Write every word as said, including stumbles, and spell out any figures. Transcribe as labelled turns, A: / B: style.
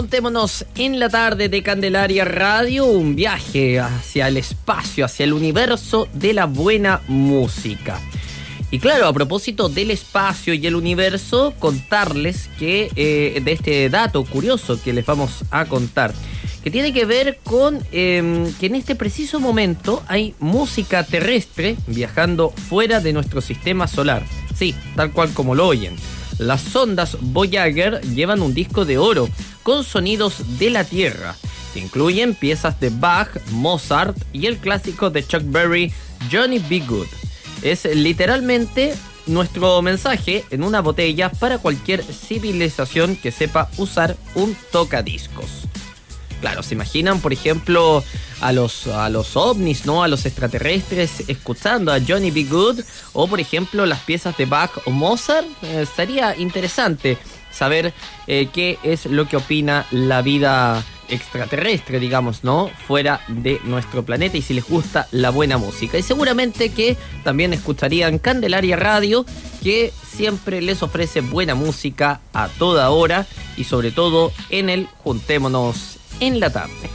A: Juntémonos en la tarde de Candelaria Radio, un viaje hacia el espacio, hacia el universo de la buena música. Y claro, a propósito del espacio y el universo, contarles que eh, de este dato curioso que les vamos a contar, que tiene que ver con eh, que en este preciso momento hay música terrestre viajando fuera de nuestro sistema solar. Sí, tal cual como lo oyen. Las sondas Voyager llevan un disco de oro con sonidos de la Tierra, que incluyen piezas de Bach, Mozart y el clásico de Chuck Berry, Johnny B. Good. Es literalmente nuestro mensaje en una botella para cualquier civilización que sepa usar un tocadiscos. Claro, ¿se imaginan, por ejemplo, a los, a los ovnis, ¿no? A los extraterrestres escuchando a Johnny B. Good, o por ejemplo las piezas de Bach o Mozart? Eh, sería interesante saber eh, qué es lo que opina la vida extraterrestre, digamos, ¿no? Fuera de nuestro planeta, y si les gusta la buena música. Y seguramente que también escucharían Candelaria Radio, que siempre les ofrece buena música a toda hora y sobre todo en el Juntémonos en la tarde.